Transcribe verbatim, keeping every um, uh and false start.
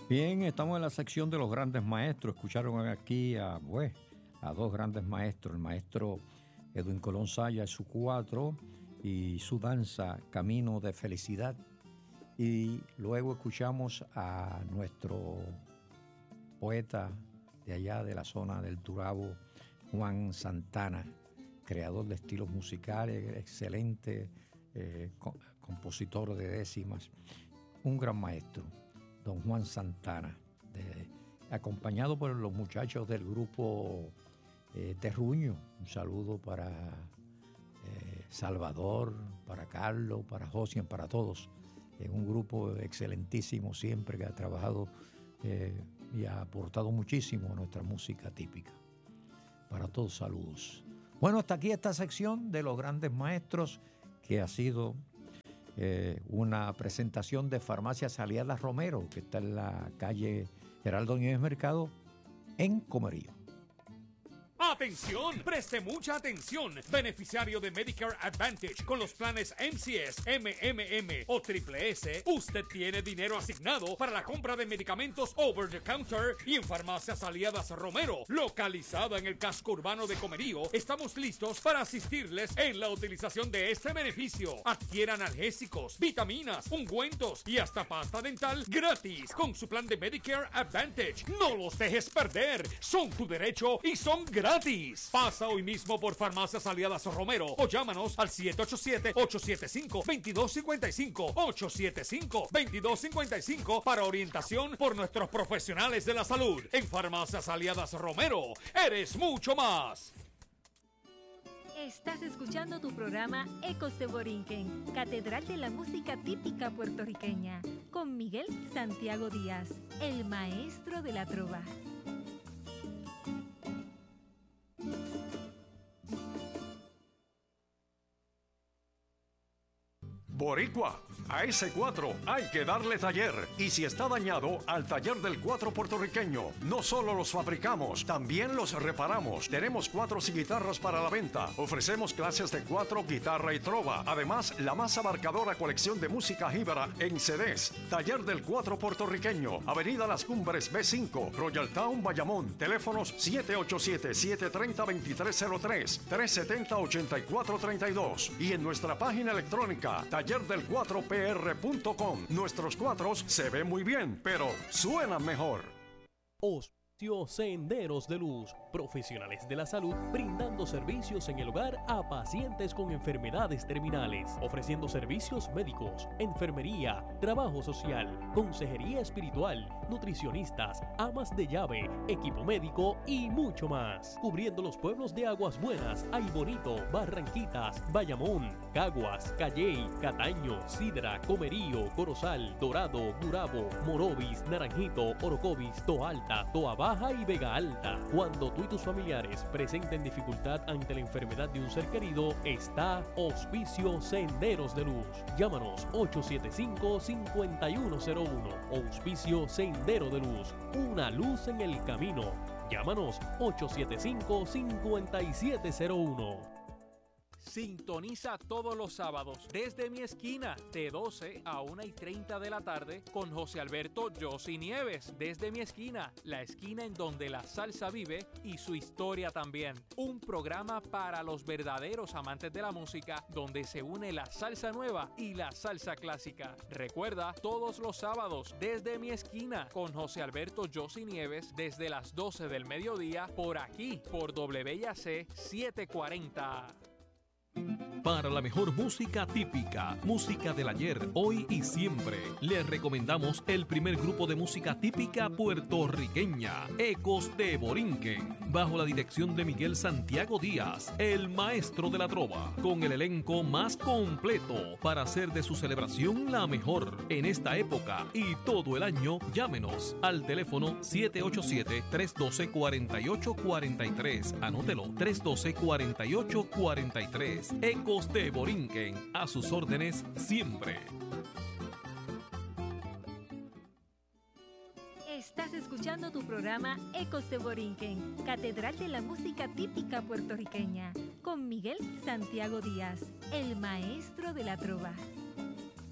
Bien, estamos en la sección de los grandes maestros. Escucharon aquí a, pues, a dos grandes maestros, el maestro Edwin Colón Saya, su cuatro, y su danza Camino de Felicidad. Y luego escuchamos a nuestro poeta de allá de la zona del Turabo, Juan Santana, creador de estilos musicales, excelente eh, compositor de décimas, un gran maestro, don Juan Santana, de, acompañado por los muchachos del grupo eh, Terruño. Un saludo para eh, Salvador, para Carlos, para Josian, para todos. Es un grupo excelentísimo siempre que ha trabajado eh, y ha aportado muchísimo a nuestra música típica. Para todos, saludos. Bueno, hasta aquí esta sección de los grandes maestros, que ha sido eh, una presentación de Farmacias Aliadas Romero, que está en la calle Geraldo Núñez Mercado, en Comerío. ¡Atención! ¡Preste mucha atención! Beneficiario de Medicare Advantage con los planes M C S, M M M o Triple S, usted tiene dinero asignado para la compra de medicamentos over the counter y en Farmacias Aliadas Romero, localizada en el casco urbano de Comerío. Estamos listos para asistirles en la utilización de este beneficio. Adquiera analgésicos, vitaminas, ungüentos y hasta pasta dental gratis con su plan de Medicare Advantage. No los dejes perder. Son tu derecho y son gratis. Gratis. Pasa hoy mismo por Farmacias Aliadas Romero o llámanos al siete ocho siete, ocho siete cinco, dos dos cinco cinco, ocho siete cinco, dos dos cinco cinco para orientación por nuestros profesionales de la salud. En Farmacias Aliadas Romero, eres mucho más. Estás escuchando tu programa Ecos de Borinquen, Catedral de la Música Típica Puertorriqueña, con Miguel Santiago Díaz, el maestro de la trova. Boricua, a ese cuatro hay que darle taller. Y si está dañado, al taller del cuatro puertorriqueño. No solo los fabricamos, también los reparamos. Tenemos cuatros y guitarras para la venta. Ofrecemos clases de cuatro, guitarra y trova. Además, la más abarcadora colección de música jíbara en C Ds. Taller del cuatro puertorriqueño, Avenida Las Cumbres B cinco, Royal Town, Bayamón. Teléfonos siete ocho siete, siete tres cero, dos tres cero tres, tres siete cero, ocho cuatro tres dos. Y en nuestra página electrónica, taller del cuatro p r punto com. Nuestros cuatros se ven muy bien, pero suenan mejor. Hospicio Senderos de Luz, profesionales de la salud brindando servicios en el hogar a pacientes con enfermedades terminales, ofreciendo servicios médicos, enfermería, trabajo social, consejería espiritual, nutricionistas, amas de llave, equipo médico y mucho más, cubriendo los pueblos de Aguas Buenas, Ay Bonito, Barranquitas, Bayamón, Caguas, Calley, Cataño, Sidra, Comerío, Corozal, Dorado, Gurabo, Morovis, Naranjito, Orocovis, Toalta, Toa Baja y Vega Alta. Cuando tú y tus familiares presenten dificultad ante la enfermedad de un ser querido, está Hospicio Senderos de Luz. Llámanos ocho siete cinco, cinco uno cero uno. Hospicio Sendero de Luz, una luz en el camino. Llámanos ocho siete cinco, cinco siete cero uno. Sintoniza todos los sábados desde mi esquina de doce a una y treinta de la tarde con José Alberto Yossi Nieves. Desde mi esquina, la esquina en donde la salsa vive y su historia también. Un programa para los verdaderos amantes de la música donde se une la salsa nueva y la salsa clásica. Recuerda, todos los sábados desde mi esquina con José Alberto Yossi Nieves desde las doce del mediodía por aquí, por W A C setecientos cuarenta. Para la mejor música típica, música del ayer, hoy y siempre, les recomendamos el primer grupo de música típica puertorriqueña, Ecos de Borinquen, bajo la dirección de Miguel Santiago Díaz, el maestro de la trova, con el elenco más completo para hacer de su celebración la mejor. En esta época y todo el año, llámenos al teléfono siete ocho siete, tres uno dos, cuatro ocho cuatro tres. Anótelo, tres uno dos, cuatro ocho cuatro tres. Ecos de Borinquen, a sus órdenes siempre. Estás escuchando tu programa Ecos de Borinquen, Catedral de la Música Típica Puertorriqueña, con Miguel Santiago Díaz, el maestro de la trova.